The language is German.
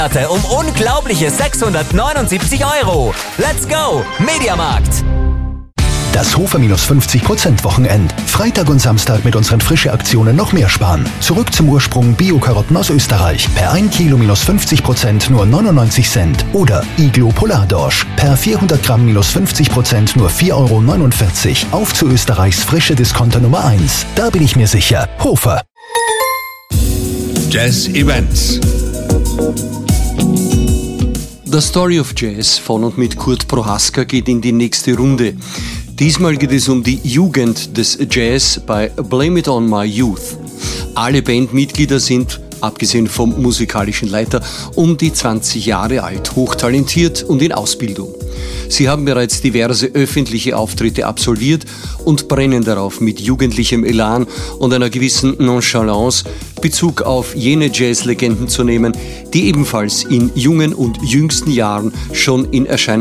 Um unglaubliche 679 €. Let's go, Mediamarkt! Das Hofer-50% Wochenend. Freitag und Samstag mit unseren Frische-Aktionen noch mehr sparen. Zurück zum Ursprung Bio-Karotten aus Österreich. Per 1 Kilo -50% nur 99 Cent. Oder Iglo Polardorsch. Per 400 Gramm -50% nur 4,49 €. Auf zu Österreichs frische Discounter Nummer 1. Da bin ich mir sicher. Hofer. Jazz Events. The Story of Jazz von und mit Kurt Prohaska geht in die nächste Runde. Diesmal geht es um die Jugend des Jazz bei Blame It On My Youth. Alle Bandmitglieder sind, abgesehen vom musikalischen Leiter, um die 20 Jahre alt, hochtalentiert und in Ausbildung. Sie haben bereits diverse öffentliche Auftritte absolviert und brennen darauf, mit jugendlichem Elan und einer gewissen Nonchalance Bezug auf jene Jazzlegenden zu nehmen, die ebenfalls in jungen und jüngsten Jahren schon in Erscheinung